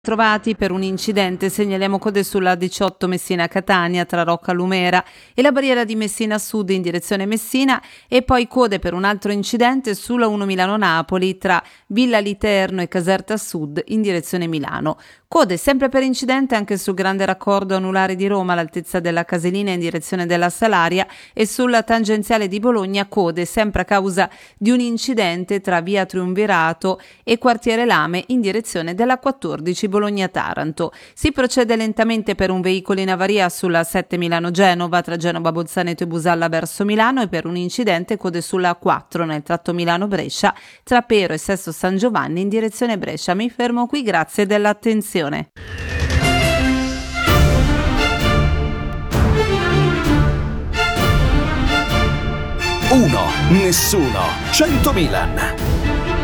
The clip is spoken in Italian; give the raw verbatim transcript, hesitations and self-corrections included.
Trovati per un incidente, segnaliamo code sulla diciotto Messina-Catania tra Rocca Lumera e la barriera di Messina Sud in direzione Messina, e poi code per un altro incidente sulla uno Milano-Napoli tra Villa Literno e Caserta Sud in direzione Milano. Code sempre per incidente anche sul grande raccordo anulare di Roma all'altezza della Caselina in direzione della Salaria, e sulla tangenziale di Bologna code sempre a causa di un incidente tra via Triumvirato e quartiere Lame in direzione della quattordici Bologna-Taranto. Si procede lentamente per un veicolo in avaria sulla sette Milano-Genova tra Genova Bolzaneto e Busalla verso Milano, e per un incidente code sulla quattro nel tratto Milano-Brescia tra Pero e Sesto San Giovanni in direzione Brescia. Mi fermo qui, grazie dell'attenzione. Uno, nessuno, cento Milan.